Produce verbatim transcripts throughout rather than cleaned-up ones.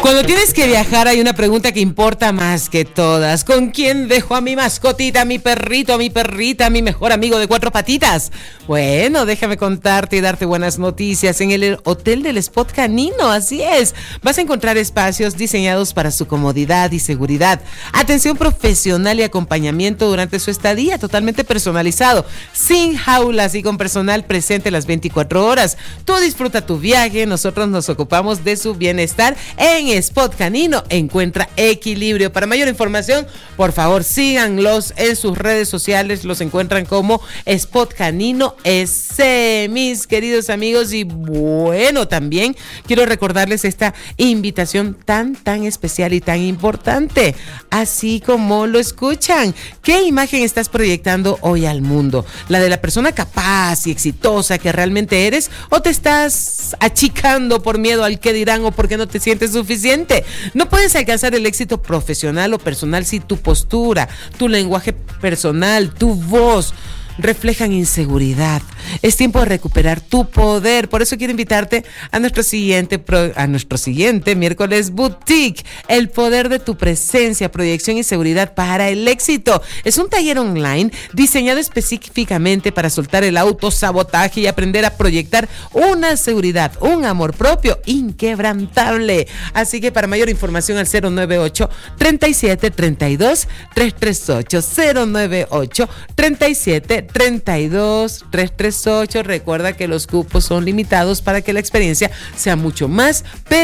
Cuando tienes que viajar hay una pregunta que importa más que todas. ¿Con quién dejo a mi mascotita, a mi perrito, a mi perrita, a mi mejor amigo de cuatro patitas? Bueno, déjame contarte y darte buenas noticias. En el Hotel del Spot Canino, así es. Vas a encontrar espacios diseñados para su comodidad y seguridad. Atención profesional y acompañamiento durante su estadía, totalmente personalizado, sin jaulas y con personal presente las veinticuatro horas. Tú disfruta tu viaje, nosotros nos ocupamos de su bienestar. En Spot Canino encuentra equilibrio. Para mayor información, por favor, síganlos en sus redes sociales. Los encuentran como Spot Canino S. Mis queridos amigos, y bueno, también quiero recordarles esta invitación tan, tan especial y tan importante. Así como lo escuchan, ¿qué imagen estás proyectando hoy al mundo? ¿La de la persona capaz y exitosa que realmente eres? ¿O te estás achicando por miedo al qué dirán o porque no te sientes suficiente? No puedes alcanzar el éxito profesional o personal si tu postura, tu lenguaje personal, tu voz reflejan inseguridad. Es tiempo de recuperar tu poder. Por eso quiero invitarte a nuestro siguiente pro, a nuestro siguiente miércoles Boutique, el poder de tu presencia, proyección y seguridad para el éxito. Es un taller online diseñado específicamente para soltar el autosabotaje y aprender a proyectar una seguridad, un amor propio inquebrantable. Así que para mayor información al cero nueve ocho, treinta y siete, treinta y dos, trescientos treinta y ocho, cero nueve ocho, treinta y siete, treinta y dos, trescientos treinta y ocho. Recuerda que los cupos son limitados para que la experiencia sea mucho más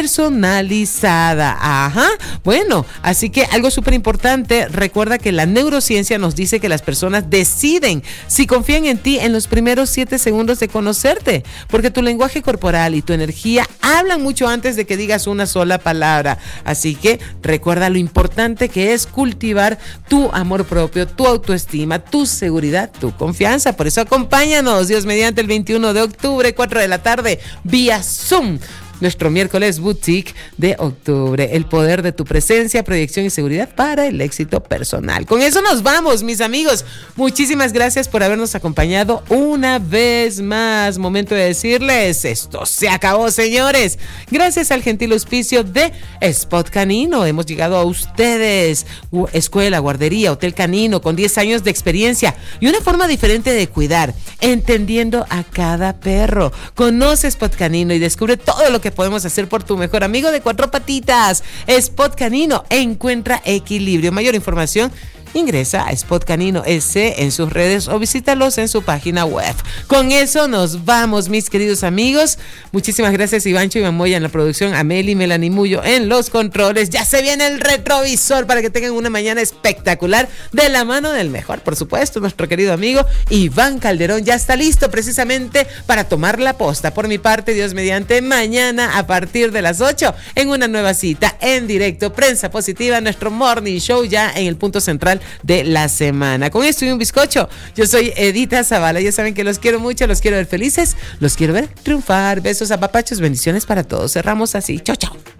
personalizada. Ajá. Bueno, así que algo súper importante, recuerda que la neurociencia nos dice que las personas deciden si confían en ti en los primeros siete segundos de conocerte, porque tu lenguaje corporal y tu energía hablan mucho antes de que digas una sola palabra. Así que recuerda lo importante que es cultivar tu amor propio, tu autoestima, tu seguridad, tu confianza. Confianza. Por eso acompáñanos, Dios mediante, el veintiuno de octubre, cuatro de la tarde, vía Zoom. Nuestro miércoles Boutique de octubre. El poder de tu presencia, proyección y seguridad para el éxito personal. Con eso nos vamos, mis amigos. Muchísimas gracias por habernos acompañado una vez más. Momento de decirles, esto se acabó, señores. Gracias al gentil auspicio de Spot Canino hemos llegado a ustedes. Escuela, guardería, hotel canino con diez años de experiencia y una forma diferente de cuidar, entendiendo a cada perro. Conoce Spot Canino y descubre todo lo que podemos hacer por tu mejor amigo de cuatro patitas. Spot Canino encuentra equilibrio. Mayor información, ingresa a Spot Canino S en sus redes o visítalos en su página web. Con eso nos vamos, mis queridos amigos. Muchísimas gracias, Ivancho y Mamoya en la producción, Ameli, Melanie Mullo en los controles. Ya se viene el retrovisor para que tengan una mañana espectacular de la mano del mejor, por supuesto, nuestro querido amigo Iván Calderón. Ya está listo precisamente para tomar la posta. Por mi parte, Dios mediante, mañana a partir de las ocho en una nueva cita en directo, Prensa Positiva, nuestro morning show ya en el punto central de la semana. Con esto y un bizcocho, yo soy Edita Zavala. Ya saben que los quiero mucho, los quiero ver felices, los quiero ver triunfar. Besos, apapachos, bendiciones para todos. Cerramos así. Chao, chao.